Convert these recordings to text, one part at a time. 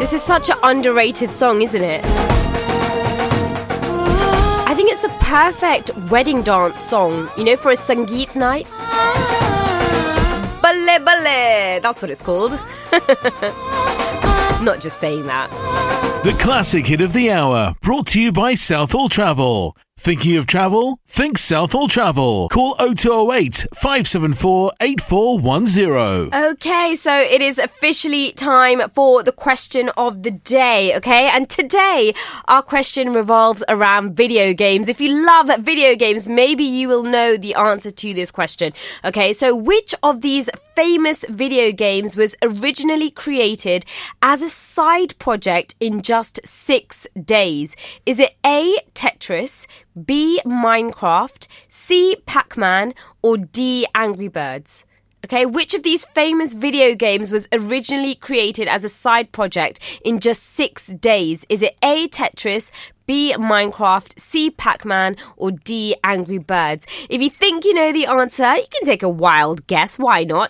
This is such an underrated song, isn't it? I think it's the perfect wedding dance song, you know, for a Sangeet night. Balle balle, that's what it's called. Not just saying that. The classic hit of the hour, brought to you by Southall Travel. Thinking of travel? Think Southall Travel. Call 0208 574 8410. Okay, so it is officially time for the question of the day, okay? And today, our question revolves around video games. If you love video games, maybe you will know the answer to this question. Okay, so which of these famous video games was originally created as a side project in just 6 days? Is it A, Tetris, B, Minecraft, C, Pac-Man, or D, Angry Birds? Okay, which of these famous video games was originally created as a side project in just 6 days? Is it A, Tetris, B, Minecraft, C, Pac-Man, or D, Angry Birds? If you think you know the answer, you can take a wild guess. Why not?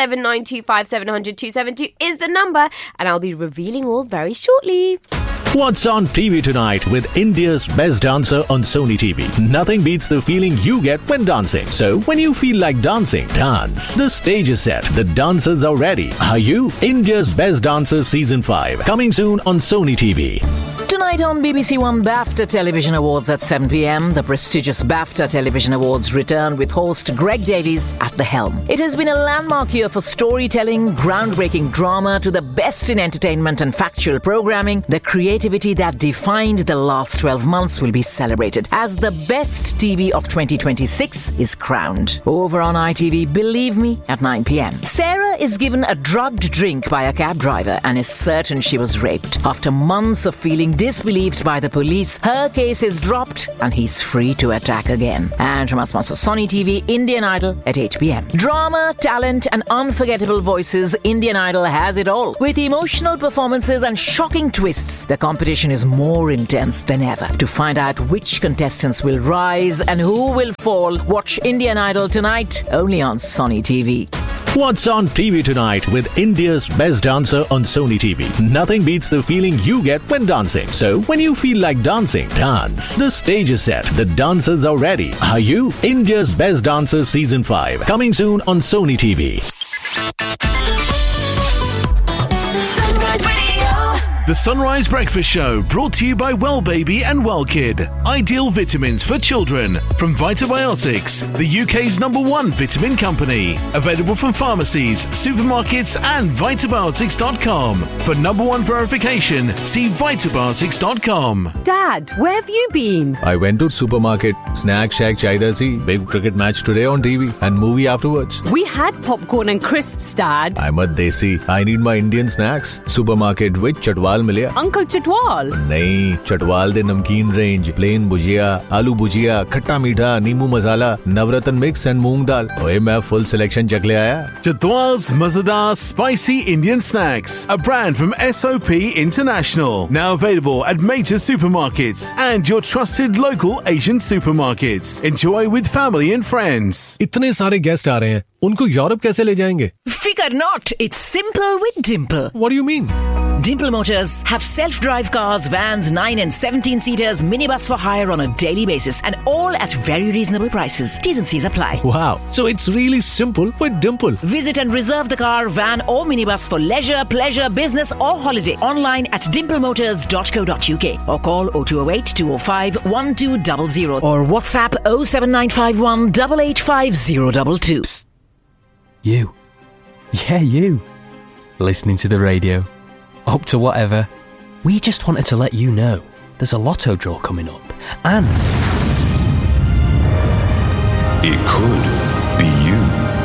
07925 700 272 is the number, and I'll be revealing all very shortly. What's on TV tonight with India's best dancer on Sony TV? Nothing beats the feeling you get when dancing. So, when you feel like dancing, dance. The stage is set. The dancers are ready. Are you? India's Best Dancer Season 5. Coming soon on Sony TV. Tonight on BBC One BAFTA Television Awards at 7 p.m, the prestigious BAFTA Television Awards return with host Greg Davies at the helm. It has been a landmark year for storytelling, groundbreaking drama, to the best in entertainment and factual programming. The creativity that defined the last 12 months will be celebrated as the best TV of 2026 is crowned. Over on ITV, believe me, at 9 p.m. Sarah is given a drugged drink by a cab driver and is certain she was raped. After months of feeling disbelieved by the police, her case is dropped and he's free to attack again. And from our sponsor Sony TV, Indian Idol at 8 p.m. Drama, talent and unforgettable voices, Indian Idol has it all. With emotional performances and shocking twists, the competition is more intense than ever. To find out which contestants will rise and who will fall, watch Indian Idol tonight, only on Sony TV. What's on TV tonight with India's best dancer on Sony TV? Nothing beats the feeling you get when dancing. So, when you feel like dancing, dance. The stage is set. The dancers are ready. Are you? India's Best Dancer Season 5. Coming soon on Sony TV. The Sunrise Breakfast Show, brought to you by Well Baby and Well Kid. Ideal vitamins for children from Vitabiotics, the UK's #1 vitamin company. Available from pharmacies, supermarkets and Vitabiotics.com. For #1 verification, see Vitabiotics.com. Dad, where have you been? I went to supermarket. Snack shack chaida si. Big cricket match today on TV and movie afterwards. We had popcorn and crisps, Dad. I'm a desi. I need my Indian snacks. Supermarket with Chatwal मिलिया Uncle Chatwal? नहीं, चटवाल दे नमकीन range, plane भुजिया, आलू भुजिया, खट्टा मीठा, नींबू मसाला, नवरत्न mix and मूंग दाल। ओए मैं full selection चख ले आया। Chatwal's Mazadar Spicy Indian Snacks, a brand from SOP International. Now available at major supermarkets and your trusted local Asian supermarkets. Enjoy with family and friends. इतने सारे गेस्ट आ रहे हैं, उनको यूरोप कैसे ले जाएंगे? Figure not, it's simple with Dimple. What do you mean? Dimple Motors have self-drive cars, vans, 9 and 17-seaters, minibus for hire on a daily basis, and all at very reasonable prices. T's and C's apply. Wow, so it's really simple with Dimple. Visit and reserve the car, van or minibus for leisure, pleasure, business or holiday online at dimplemotors.co.uk or call 0208 205 1200 or WhatsApp 07951 885022. Psst. You. Yeah, you. Listening to the radio. Up to whatever. We just wanted to let you know there's a lotto draw coming up. And it could be you.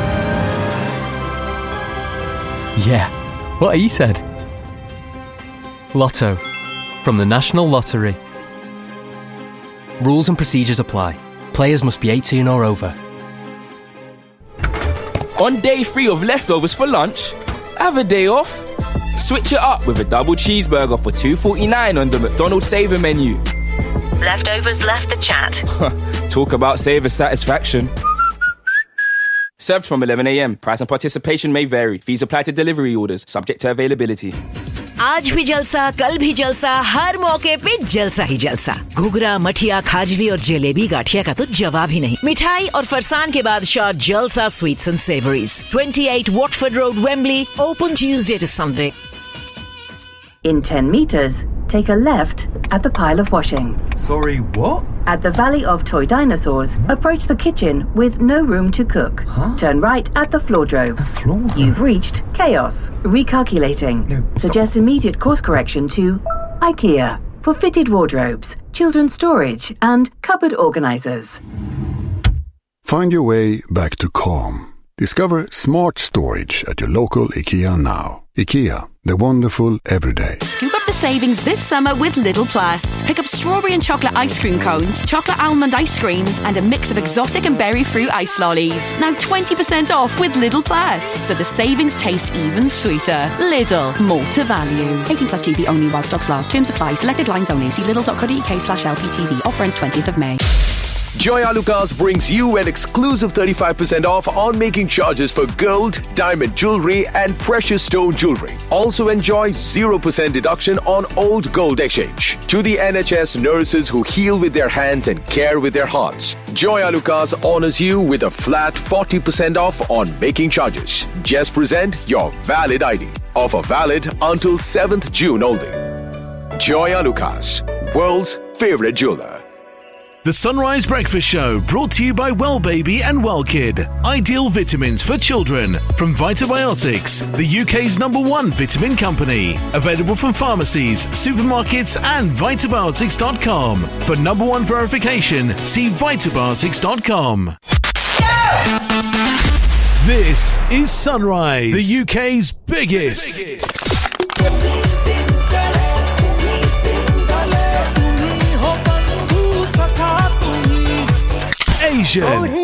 Yeah, what he said. Lotto. From the National Lottery. Rules and procedures apply. Players must be 18 or over. On day 3 of leftovers for lunch, have a day off. Switch it up with a double cheeseburger for $2.49 on the McDonald's Saver menu. Leftovers left the chat. Talk about saver satisfaction. Served from 11 a.m. Price and participation may vary. Fees apply to delivery orders, subject to availability. आज भी जलसा, कल भी जलसा, हर मौके पे जलसा ही जलसा। घुघरा, मठिया, खाजली और जलेबी गाठिया का तो जवाब ही नहीं। मिठाई और फरसान के बादशाह जलसा sweets and savouries, 28 Watford Road, Wembley, open Tuesday to Sunday. In 10 meters, take a left at the pile of washing. Sorry, what? At the Valley of Toy Dinosaurs, approach the kitchen with no room to cook. Turn right at the floordrome. You've reached Chaos. Recalculating. Suggest immediate course correction to IKEA for fitted wardrobes, children's storage and cupboard organisers. Find your way back to calm. Discover smart storage at your local IKEA now. IKEA, the wonderful everyday. Scoop up the savings this summer with Lidl Plus. Pick up strawberry and chocolate ice cream cones, chocolate almond ice creams, and a mix of exotic and berry fruit ice lollies. Now 20% off with Lidl Plus, so the savings taste even sweeter. Lidl, more to value. 18 plus GB only while stocks last. Terms apply. Selected lines only. See lidl.co.uk/LPTV. Offer ends 20th of May. Joy Alucas brings you an exclusive 35% off on making charges for gold, diamond jewelry and precious stone jewelry. Also enjoy 0% deduction on old gold exchange. To the NHS nurses who heal with their hands and care with their hearts, Joy Alucas honors you with a flat 40% off on making charges. Just present your valid ID. Offer valid until 7th June only. Joy Alucas, world's favorite jeweler. The Sunrise Breakfast Show, brought to you by Wellbaby and Wellkid. Ideal vitamins for children from Vitabiotics, the UK's #1 vitamin company. Available from pharmacies, supermarkets and Vitabiotics.com. For #1 verification, see Vitabiotics.com. This is Sunrise, the UK's biggest. Asian.